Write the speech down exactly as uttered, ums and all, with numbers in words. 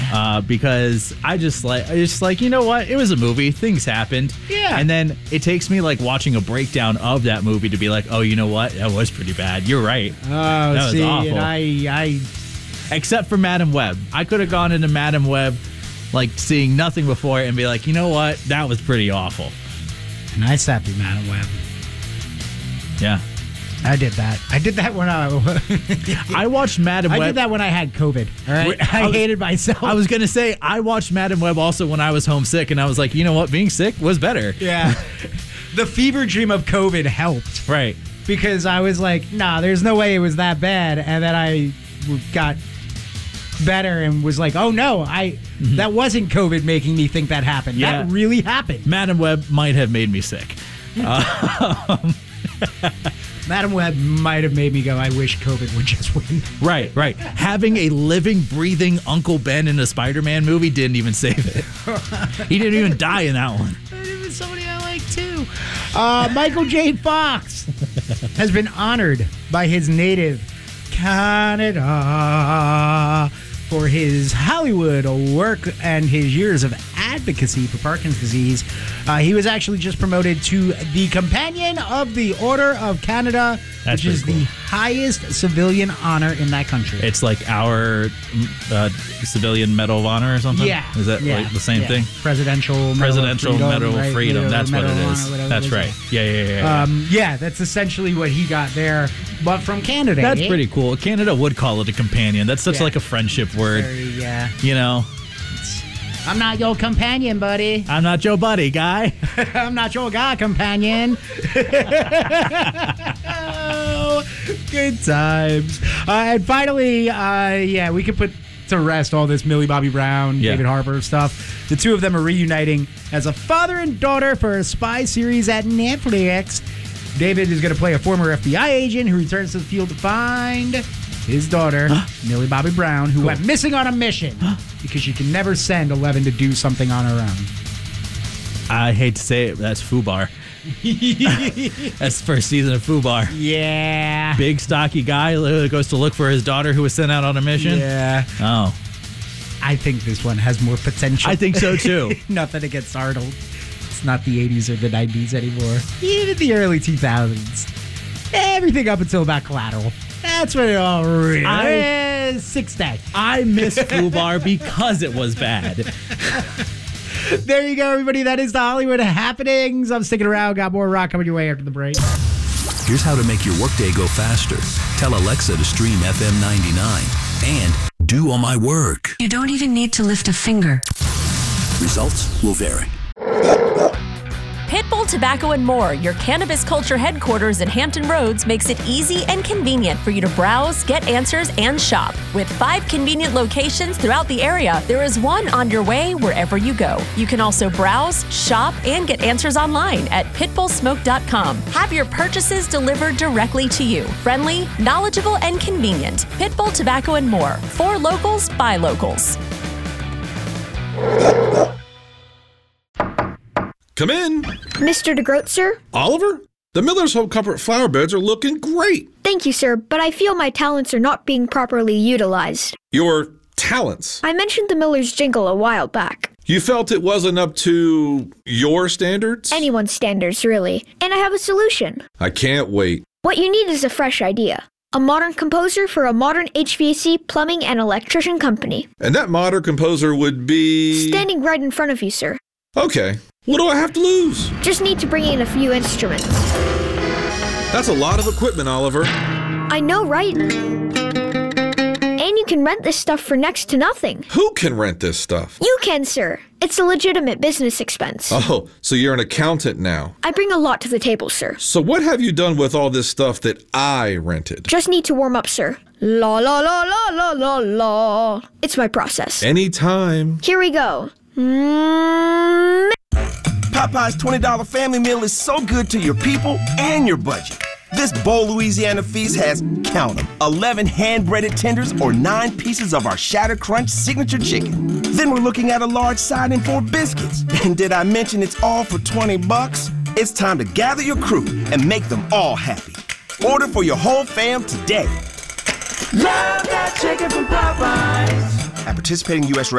Uh, because I just like, I just like, you know what? It was a movie. Things happened. Yeah. And then it takes me like watching a breakdown of that movie to be like, oh, you know what? That was pretty bad. You're right. Oh, that was see, awful. and I, I, Except for Madam Web. I could have gone into Madam Web, like seeing nothing before it and be like, you know what? That was pretty awful. and I sat through Madam Web. Yeah. I did that. I did that when I. I watched Madam I Web. did that when I had COVID. All right, I, I was- hated myself. I was going to say, I watched Madam Web also when I was homesick, and I was like, you know what? Being sick was better. yeah. The fever dream of COVID helped Right. because I was like, nah, there's no way it was that bad, and then I got better and was like, oh no, I mm-hmm. that wasn't COVID making me think that happened. Yeah. That really happened. Madam Web might have made me sick. Um, Madam Web might have made me go, I wish COVID would just win. right, right. Having a living, breathing Uncle Ben in a Spider-Man movie didn't even save it. He didn't even die in that one. Even somebody I like too. Uh, Michael J. Fox has been honored by his native Canada for his Hollywood work and his years of advocacy for Parkinson's disease. Uh, he was actually just promoted to the Companion of the Order of Canada, That's which is pretty the cool. highest civilian honor in that country. It's like our uh, civilian Medal of Honor or something? Yeah. Is that yeah, like the same yeah. thing? Presidential Medal Presidential of Freedom, Medal of right? Freedom. Medal- That's what Medal it of is. Honor, whatever That's it is. right. Yeah, yeah, yeah. yeah. Um, yeah, that's essentially what he got there, but from Canada. That's eh? pretty cool. Canada would call it a companion. That's such Yeah. like a friendship word. Very, yeah. You know, I'm not your companion, buddy. I'm not Joe Buddy, guy. I'm not your guy companion. Oh, good times. Uh, and finally, uh, yeah, we can put to rest all this Millie Bobby Brown, Yeah. David Harbour stuff. The two of them are reuniting as a father and daughter for a spy series at Netflix. David is going to play a former F B I agent who returns to the field to find his daughter, Millie Bobby Brown, who went missing on a mission because she can never send Eleven to do something on her own. I hate to say it, but that's FUBAR. That's the first season of FUBAR. Yeah. Big, stocky guy uh, goes to look for his daughter who was sent out on a mission. Yeah. Oh, I think this one has more potential. I think so too. Nothing against Arnold. It's not the eighties or the nineties anymore. Even the early two thousands. Everything up until about Collateral. That's what it all really I- is. Six day. I miss FUBAR because it was bad. There you go, everybody. That is the Hollywood happenings. I'm sticking around. Got more rock coming your way after the break. Here's how to make your workday go faster. Tell Alexa to stream F M ninety-nine and do all my work. You don't even need to lift a finger. Results will vary. Pitbull Tobacco and More, your cannabis culture headquarters in Hampton Roads, makes it easy and convenient for you to browse, get answers, and shop. With five convenient locations throughout the area, there is one on your way wherever you go. You can also browse, shop, and get answers online at pitbull smoke dot com. Have your purchases delivered directly to you. Friendly, knowledgeable, and convenient. Pitbull Tobacco and More. For locals, by locals. Come in. Mister DeGroat, sir? Oliver? The Miller's Home Comfort flower beds are looking great. Thank you, sir, but I feel my talents are not being properly utilized. Your talents. I mentioned the Miller's jingle a while back. You felt it wasn't up to your standards? Anyone's standards, really. And I have a solution. I can't wait. What you need is a fresh idea. A modern composer for a modern H V A C, plumbing, and electrician company. And that modern composer would be... Standing right in front of you, sir. Okay. What do I have to lose? Just need to bring in a few instruments. That's a lot of equipment, Oliver. I know, right? And you can rent this stuff for next to nothing. Who can rent this stuff? You can, sir. It's a legitimate business expense. Oh, so you're an accountant now. I bring a lot to the table, sir. So what have you done with all this stuff that I rented? Just need to warm up, sir. La la la la la la la. It's my process. Anytime. Here we go. Mm. Popeye's twenty dollar family meal is so good to your people and your budget. This Bowl Louisiana feast has, count 'em, eleven hand-breaded tenders or nine pieces of our Shatter Crunch signature chicken. Then we're looking at a large side and four biscuits. And did I mention it's all for twenty bucks? It's time to gather your crew and make them all happy. Order for your whole fam today. Love that chicken from Popeyes. At participating U S